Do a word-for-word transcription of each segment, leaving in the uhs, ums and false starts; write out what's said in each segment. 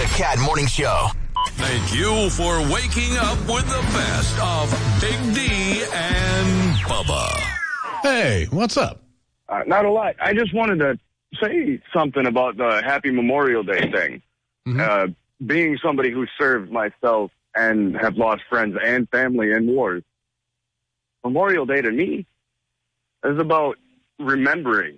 Cat Morning Show. Thank you for waking up with the best of Big D and Bubba. Hey, what's up? Uh, not a lot. I just wanted to say something about the Happy Memorial Day thing. Mm-hmm. Uh, being somebody who served myself and have lost friends and family in wars, Memorial Day to me is about remembering.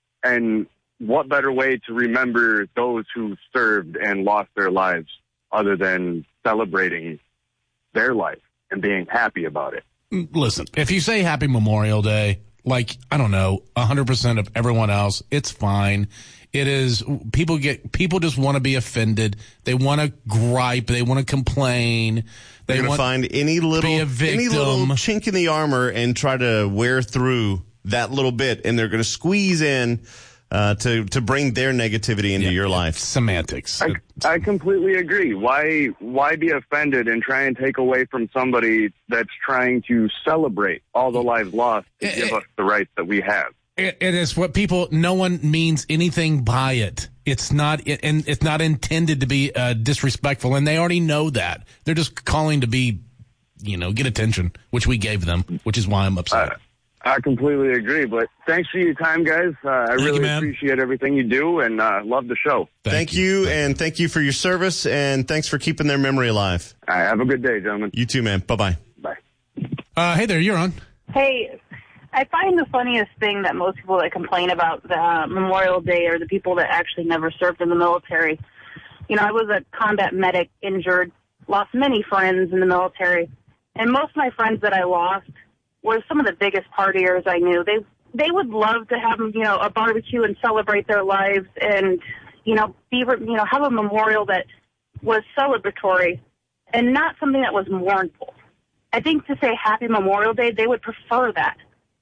And what better way to remember those who served and lost their lives other than celebrating their life and being happy about it? Listen, if you say Happy Memorial Day, like, I don't know, one hundred percent of everyone else, it's fine. It is, people get, people just want to be offended. They want to gripe. They want to complain. They They're going to find any little, any little chink in the armor and try to wear through that little bit, and they're going to squeeze in uh, to to bring their negativity into yeah, your life. Semantics. I, I completely agree. Why why be offended and try and take away from somebody that's trying to celebrate all the lives lost to it, give it, us the rights that we have? It, it is what people. No one means anything by it. It's not, it, and it's not intended to be uh, disrespectful, and they already know that. They're just calling to be, you know, get attention, which we gave them, which is why I'm upset. Uh, I completely agree, but thanks for your time, guys. Uh, I thank really you, appreciate everything you do, and uh, love the show. Thank, thank you, you, and thank you for your service, and thanks for keeping their memory alive. All right, have a good day, gentlemen. You too, man. Bye-bye. Bye. Uh, hey there, you're on. Hey, I find the funniest thing that most people that complain about the uh, Memorial Day are the people that actually never served in the military. You know, I was a combat medic, injured, lost many friends in the military, and most of my friends that I lost were some of the biggest partiers I knew. They they would love to have, you know, a barbecue and celebrate their lives, and you know, be you know have a memorial that was celebratory and not something that was mournful. I think to say Happy Memorial Day, they would prefer that.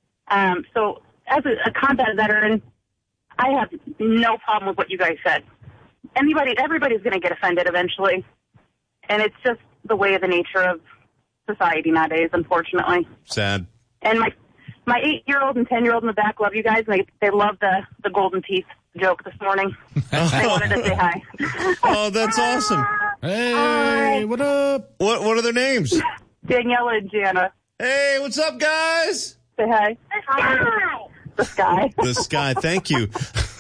Um, so, as a, a combat veteran, I have no problem with what you guys said. Anybody, everybody's going to get offended eventually, and it's just the way of the nature of society nowadays, unfortunately. Sad. And my my eight-year-old and ten-year-old in the back love you guys, and they, they love the, the golden teeth joke this morning. They wanted to say hi. Oh, that's awesome. Hey, hi. What up? What What are their names? Daniela and Jana. Hey, what's up, guys? Say hi. Hi. The Sky. The Sky, thank you.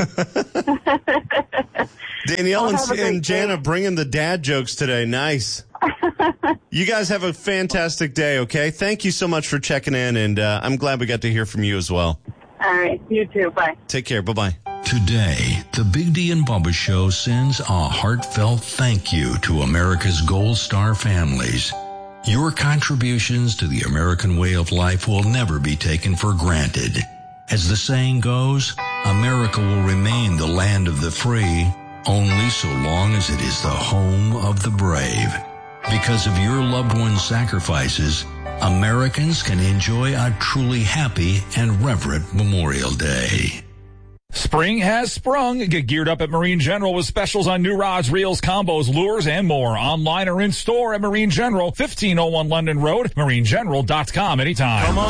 Danielle and, and Jana bringing the dad jokes today. Nice. You guys have a fantastic day, okay? Thank you so much for checking in, and uh, I'm glad we got to hear from you as well. All right. You too. Bye. Take care. Bye-bye. Today, the Big D and Bubba Show sends a heartfelt thank you to America's Gold Star families. Your contributions to the American way of life will never be taken for granted. As the saying goes, America will remain the land of the free only so long as it is the home of the brave. Because of your loved ones' sacrifices, Americans can enjoy a truly happy and reverent Memorial Day. Spring has sprung. Get geared up at Marine General with specials on new rods, reels, combos, lures, and more. Online or in store at Marine General, fifteen oh one London Road, marine general dot com anytime. Come on.